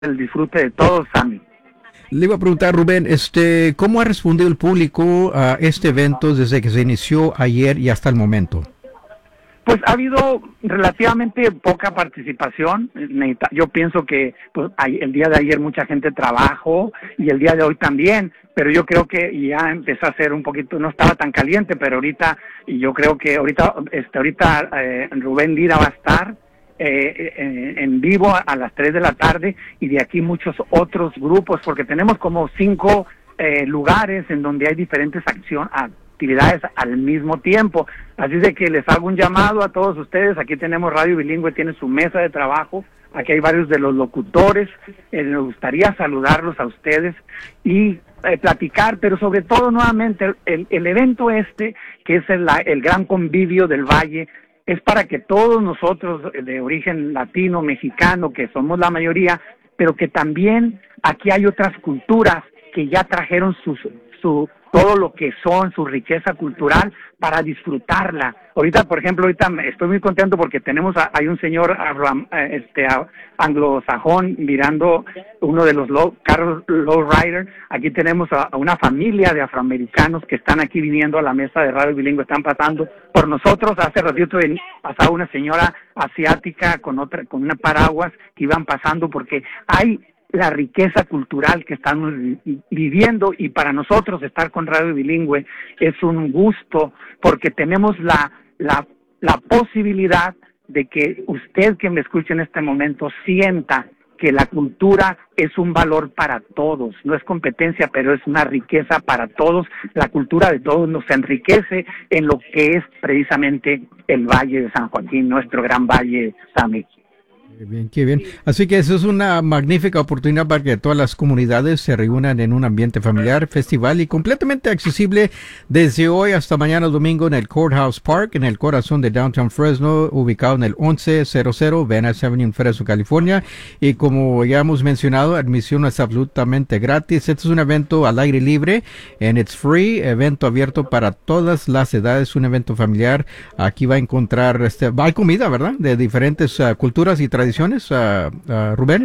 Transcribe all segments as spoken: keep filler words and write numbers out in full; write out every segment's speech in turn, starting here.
el disfrute de todos, Sammy. Le iba a preguntar, Rubén, este, ¿cómo ha respondido el público a este evento desde que se inició ayer y hasta el momento? Pues ha habido relativamente poca participación. Yo pienso que pues, el día de ayer mucha gente trabajó y el día de hoy también, pero yo creo que ya empezó a ser un poquito, no estaba tan caliente, pero ahorita, y yo creo que ahorita, este, ahorita eh, Rubén Lira va a estar eh, en, en vivo a las tres de la tarde y de aquí muchos otros grupos, porque tenemos como cinco eh, lugares en donde hay diferentes acciones, actividades al mismo tiempo. Así de que les hago un llamado a todos ustedes. Aquí tenemos Radio Bilingüe, tiene su mesa de trabajo. Aquí hay varios de los locutores. Eh, me gustaría saludarlos a ustedes y eh, platicar, pero sobre todo nuevamente el, el evento este, que es el, el gran convivio del Valle, es para que todos nosotros de origen latino, mexicano, que somos la mayoría, pero que también aquí hay otras culturas que ya trajeron sus, su todo lo que son, su riqueza cultural, para disfrutarla. Ahorita, por ejemplo, ahorita estoy muy contento porque tenemos, a, hay un señor este, anglosajón mirando uno de los low, carros lowrider. Aquí tenemos a, a una familia de afroamericanos que están aquí viniendo a la mesa de Radio Bilingüe, están pasando por nosotros. Hace ratito pasaba una señora asiática con otra, con una paraguas que iban pasando porque hay la riqueza cultural que estamos viviendo, y para nosotros estar con Radio Bilingüe es un gusto porque tenemos la, la, la posibilidad de que usted que me escuche en este momento sienta que la cultura es un valor para todos, no es competencia, pero es una riqueza para todos. La cultura de todos nos enriquece en lo que es precisamente el Valle de San Joaquín, nuestro gran valle, Sammy. Qué bien, qué bien. Así que eso es una magnífica oportunidad para que todas las comunidades se reúnan en un ambiente familiar, festival y completamente accesible desde hoy hasta mañana domingo en el Courthouse Park, en el corazón de Downtown Fresno, ubicado en el once cero Van Ness Avenue en Fresno, California. Y como ya hemos mencionado, admisión es absolutamente gratis. Este es un evento al aire libre, and it's free, evento abierto para todas las edades, un evento familiar. Aquí va a encontrar, este, hay comida, ¿verdad? De diferentes uh, culturas y tradiciones. Tradiciones, uh, uh, Rubén.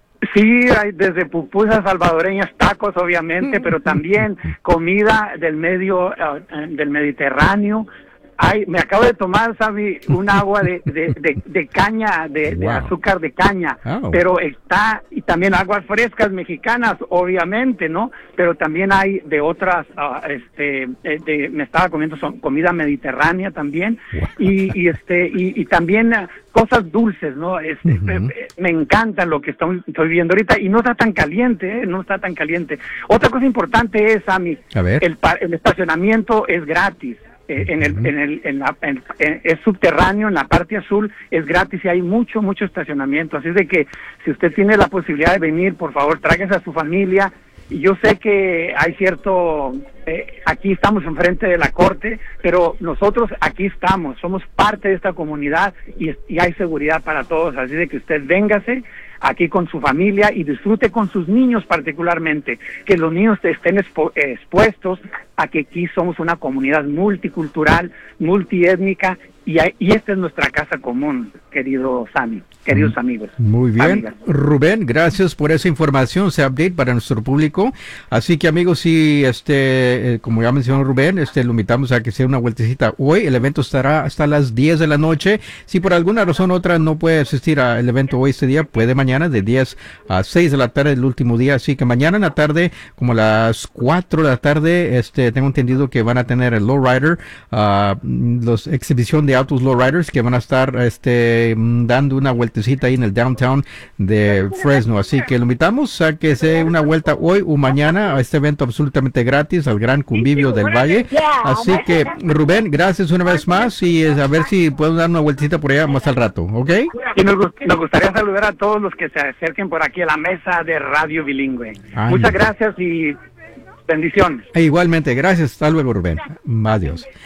Sí, hay desde pupusas salvadoreñas, tacos obviamente, pero también comida del medio uh, del Mediterráneo. Ay, me acabo de tomar, Sammy, un agua de, de, de, de caña, de, wow. de azúcar de caña, oh. pero está, y también aguas frescas mexicanas, obviamente, ¿no? Pero también hay de otras, uh, este, de, me estaba comiendo son comida mediterránea también, wow. y, y este, y, y también uh, cosas dulces, ¿no? Este, uh-huh. me, me encanta lo que estoy, estoy viendo ahorita, y no está tan caliente, ¿eh? No está tan caliente. Otra cosa importante es, Sammy, A ver. el, el estacionamiento es gratis. Eh, en el, en el, en la, en, en, es subterráneo, en la parte azul, es gratis y hay mucho, mucho estacionamiento. Así es de que si usted tiene la posibilidad de venir, por favor, tráigase a su familia. Y yo sé que hay cierto, eh, aquí estamos enfrente de la corte, pero nosotros aquí estamos, somos parte de esta comunidad y, y hay seguridad para todos. Así de que usted véngase aquí con su familia y disfrute con sus niños particularmente, que los niños estén expo expuestos a que aquí somos una comunidad multicultural, multiétnica, y, y esta es nuestra casa común, querido Sammy, queridos mm, amigos. Muy bien, amigas. Rubén, gracias por esa información, ese update para nuestro público. Así que amigos, si este, eh, como ya mencionó Rubén, este, lo invitamos a que sea una vueltecita hoy. El evento estará hasta las diez de la noche. Si por alguna razón u otra no puede asistir al evento hoy este día, puede mañana de diez a seis de la tarde, el último día. Así que mañana en la tarde, como a las cuatro de la tarde, este, tengo entendido que van a tener el lowrider, uh, los exhibición de autos lowriders que van a estar este dando una vueltecita ahí en el downtown de Fresno. Así que lo invitamos a que se dé una vuelta hoy o mañana a este evento absolutamente gratis, al gran convivio del Valle. Así que, Rubén, gracias una vez más y a ver si podemos dar una vueltecita por allá más al rato, ¿ok? Y nos, nos gustaría saludar a todos los que se acerquen por aquí a la mesa de Radio Bilingüe. Ay, Muchas gracias y bendiciones. E igualmente, gracias. Hasta luego, Rubén. Adiós.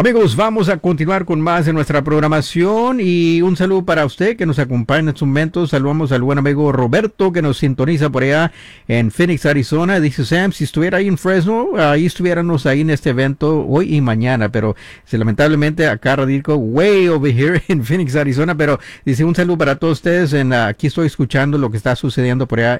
Amigos, vamos a continuar con más de nuestra programación y un saludo para usted que nos acompaña en estos momentos. Saludamos al buen amigo Roberto que nos sintoniza por allá en Phoenix, Arizona. Dice Sam, si estuviera ahí en Fresno, ahí estuviéramos ahí en este evento hoy y mañana, pero si, lamentablemente acá radico way over here en Phoenix, Arizona, pero dice un saludo para todos ustedes. En, uh, aquí estoy escuchando lo que está sucediendo por allá